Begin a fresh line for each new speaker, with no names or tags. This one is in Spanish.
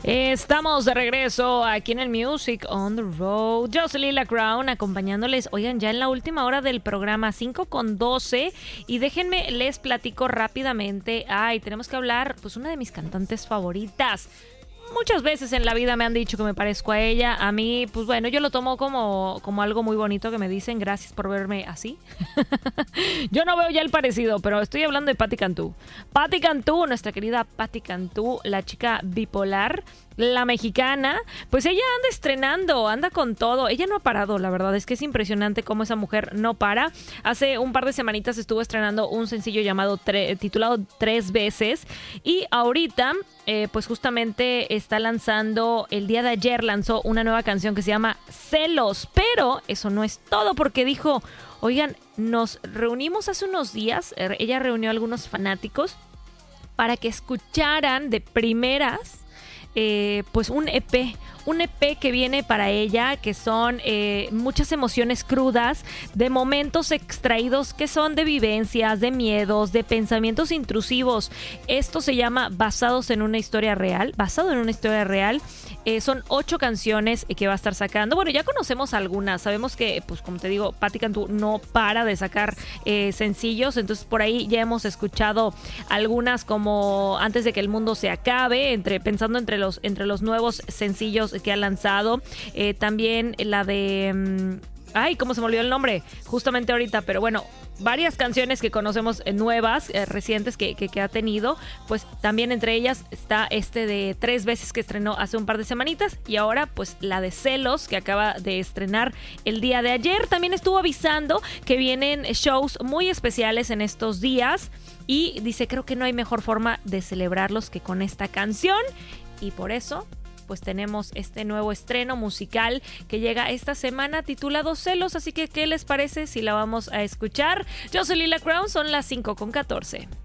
Estamos de regreso aquí en el Music on the Road. Jocelyn La Crown acompañándoles. Oigan, ya en la última hora del programa, 5:12. Y déjenme, les platico rápidamente. Ay, tenemos que hablar, pues, una de mis cantantes favoritas. Muchas veces en la vida me han dicho que me parezco a ella. A mí, pues bueno, yo lo tomo como algo muy bonito que me dicen. Gracias por verme así. Yo no veo ya el parecido, pero estoy hablando de Patti Cantú. Patti Cantú, nuestra querida Patti Cantú, la chica bipolar, la mexicana. Pues ella anda estrenando, anda con todo. Ella no ha parado, la verdad es que es impresionante cómo esa mujer no para. Hace un par de semanitas estuvo estrenando un sencillo titulado Tres Veces. Y ahorita, pues justamente está lanzando, el día de ayer lanzó una nueva canción que se llama Celos. Pero eso no es todo, porque dijo, oigan, nos reunimos hace unos días, ella reunió a algunos fanáticos para que escucharan de primeras pues un EP que viene para ella, que son muchas emociones crudas, de momentos extraídos que son de vivencias, de miedos, de pensamientos intrusivos. Esto se llama basado en una historia real. Son 8 canciones que va a estar sacando. Bueno, ya conocemos algunas. Sabemos que, pues como te digo, Patti Cantú no para de sacar sencillos. Entonces por ahí ya hemos escuchado algunas como Antes de que el mundo se acabe, pensando entre los nuevos sencillos que ha lanzado. También la de... ay, ¿cómo se me olvidó el nombre? Justamente ahorita, pero bueno, varias canciones que conocemos nuevas, recientes que ha tenido. Pues también entre ellas está de Tres Veces que estrenó hace un par de semanitas. Y ahora pues la de Celos que acaba de estrenar el día de ayer. También estuvo avisando que vienen shows muy especiales en estos días. Y dice, creo que no hay mejor forma de celebrarlos que con esta canción. Y por eso, pues tenemos este nuevo estreno musical que llega esta semana titulado Celos. Así que, ¿qué les parece si la vamos a escuchar? Jocelyn La Crown, son las 5:14.